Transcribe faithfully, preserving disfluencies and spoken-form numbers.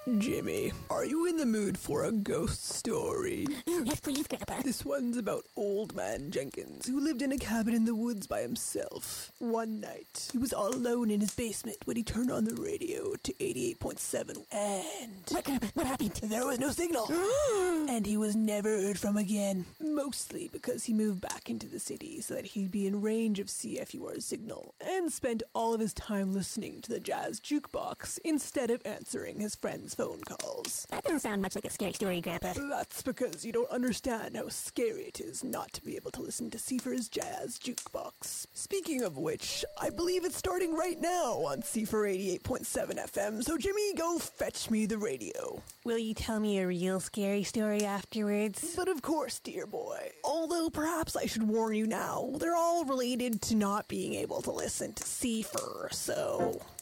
Jimmy, are you in the mood for a ghost story? Oh, yes, please, Grandpa. This one's about Old Man Jenkins, who lived in a cabin in the woods by himself. One night, he was all alone in his basement when he turned on the radio to eighty-eight point seven, and... What, Grandpa? What happened? There was no signal. And he was never heard from again. Mostly because he moved back into the city so that he'd be in range of C F U R's signal, and spent all of his time listening to the jazz jukebox instead of answering his friends' phone calls. That doesn't sound much like a scary story, Grandpa. That's because you don't understand how scary it is not to be able to listen to Seifer's Jazz Jukebox. Speaking of which, I believe it's starting right now on Seifer eighty-eight point seven F M, so Jimmy, go fetch me the radio. Will you tell me a real scary story afterwards? But of course, dear boy. Although perhaps I should warn you now, they're all related to not being able to listen to Seifer, so...